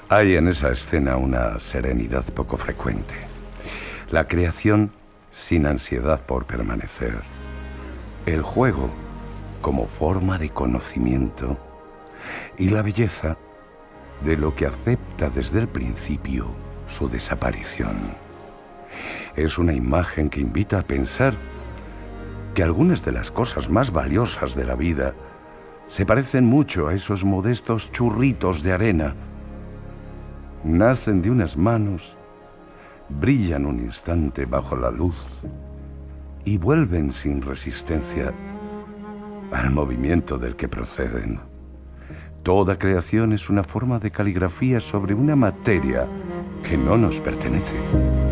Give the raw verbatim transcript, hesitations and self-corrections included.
Hay en esa escena una serenidad poco frecuente. La creación sin ansiedad por permanecer. El juego como forma de conocimiento. Y la belleza de lo que acepta desde el principio su desaparición. Es una imagen que invita a pensar que algunas de las cosas más valiosas de la vida se parecen mucho a esos modestos churritos de arena. Nacen de unas manos, brillan un instante bajo la luz y vuelven sin resistencia al movimiento del que proceden. Toda creación es una forma de caligrafía sobre una materia que no nos pertenece.